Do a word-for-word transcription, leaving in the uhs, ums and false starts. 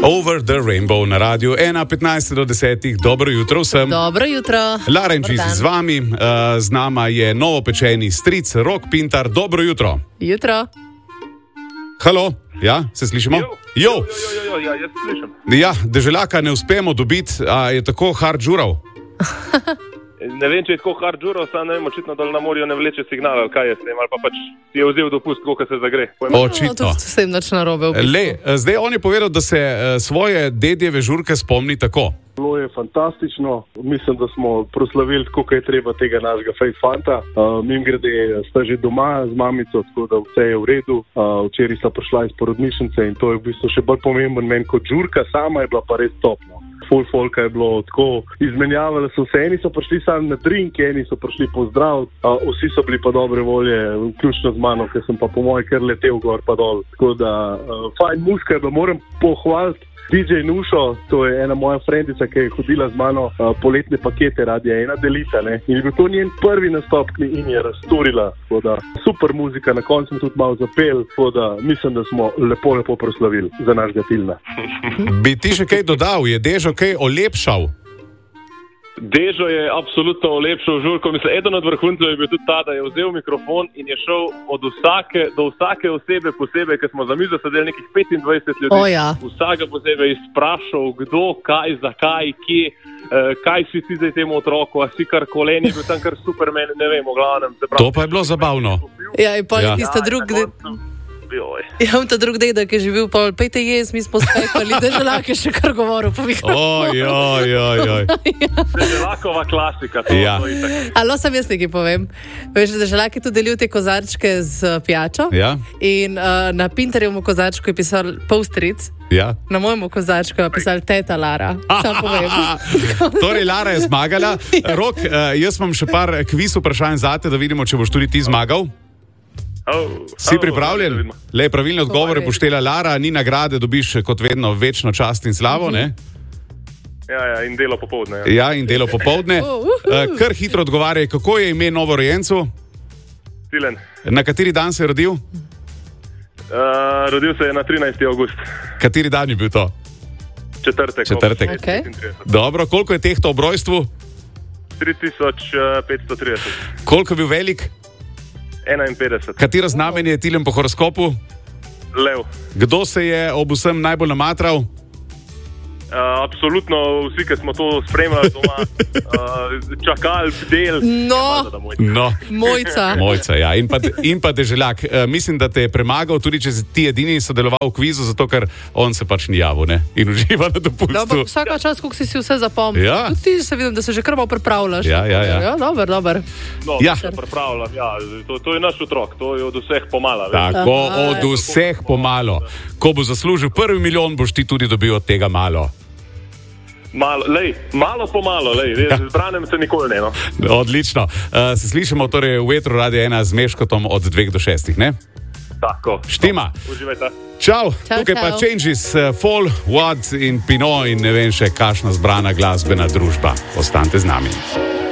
Over the Rainbow na radiju ena petnajst do desetih. Dobro jutro vsem. Dobro jutro. Lara in Čizi z vami, uh, z nama je novopečeni stric Rok Pintar. Dobro jutro. Jutro. Halo, ja, se slišimo? Jo, jo, jo, jo, jo, ja, jaz slišim. Ja, deželjaka ne uspemo dobiti, a je tako hard žurav? Ne vem, če je tako hard žurav, samo ne vem, očitno dol na morju ne vleče signal, ali kaj je s tem, ali pa pač si je vzel dopust, koliko se zagre. Očitno. No, to se jim nič narobe v bistvu. Le, zdaj on je povedal, da se uh, svoje dedjeve žurke spomni tako. Bilo je fantastično, mislim, da smo proslavili, koliko je treba tega našega fejfanta. Uh, Mim grede, sta že doma z mamico, tako da vse je v redu. Uh, včeraj sta prišla iz porodnišnice in to je v bistvu še bolj pomemben meni kot žurka, sama je bila pa res topno. Ful folka je bilo tako, izmenjavali so se, eni so prišli sami na drink, eni so prišli pozdraviti, uh, vsi so bili pa dobre volje, vključno z mano, ker sem pa po moje kar letel gor pa dol. Tako da, uh, fajn muska je, da moram pohvaliti D J Nušo, to je ena moja frendica, ki je hodila z mano uh, poletne pakete Radia ena delita, ne, in je bil to njen prvi nastop in je razturila, tako da super muzika, na koncu sem tudi malo zapel, tako da mislim, da smo lepo, lepo proslavili za našega Tilna. Bi ti še kaj dodal, je Dežo kaj olepšal? Dežo je absolutno olepšal žurko. Mislim, eden od vrhuncev je bil tudi ta, da je vzel mikrofon in je šel od vsake do vsake osebe posebej, ker smo za mizo sedeli nekih petindvajset ljudi. O, ja. Vsaka posebej izprašal, kdo, kaj, zakaj, kje, eh, kaj si ti zdaj temu otroku, a si kar kolen, je bil tam kar Superman, ne vem, v glavnem. Se pravi, To pa je bilo zabavno. Ja, in pa Ja. tista Ja, drug... na koncu- Joj. Ja, ta drug dedek je živel, pa pejte jes, mi smo spekali, deželjak je še kar govoril. Pa mi Oj, oj, oj, oj. Deželakova klasika. To, Ja. to itak. Alo, sem jaz nekaj povem. Veš, deželjak je tudi delil te kozarčke z pijačo. Ja, In uh, na Pintarjevmu kozarčku je pisal polstric, ja. na mojemu kozarčku je pisal teta Lara. Sam povem. Torej, Lara je zmagala. Rok, uh, jaz imam še par kviz vprašanj zate, da vidimo, če boš tudi ti zmagal. Oh, Si oh, da pripravljen? vidimo. Le, pravilne odgovore Torej. bo štela Lara, ni nagrade, dobiš kot vedno večno čast in slavo, ne? Ja, ja, in delo popoldne. Ja. Ja, in delo popoldne. Oh, uhu. Uh, kar hitro odgovarjaj, kako je ime novorojencu, Tilen. na kateri dan se je rodil, Uh, rodil se je na trinajsti avgust, kateri dan je bil to? četrtek. Četrtek. ob Okej. šestintrideset. Dobro, koliko je tehto ob rojstvu, tri tisoč petsto trideset. koliko je bil velik, enainpetdeset. katero znamenje je Tilen po horoskopu, Lev. kdo se je ob vsem najbolj namatral, Uh, absolutno vsi, ki smo to spremljali doma, uh, čakali, bdel. No. no. Mojca. Mojca, ja. In pa, in pa deželjak. E, mislim, da te je premagal, tudi če si ti edini sodeloval v kvizu, zato ker on se pač ni javil, ne? In uživa na dopustu. No, ampak vsaka čas, koliko si si vse zapomnil. Ja. Tudi ti se vidim, da se že kar malo pripravljaš. Ja, ja, ja. Ja, dober, dober. No, Ja. ja. Pripravljam, ja. To, to je naš otrok, to je od vseh pomala. veš. Tako, Aha. od vseh pomalo. Ko bo zaslužil prvi milijon, boš ti tudi dobil od tega malo. Malo, lej, malo po malo, lej, res, z branem se nikoli ne. No. Odlično. Uh, se slišimo torej v vetru Radia ena z Meškotom od dveh do šestih, ne? Tako. Štima. Uživajte. Čau, Čau, tukaj pa čau. Changes, uh, Fall, What in Pino in ne vem še kakšna zbrana glasbena družba. Ostanite z nami.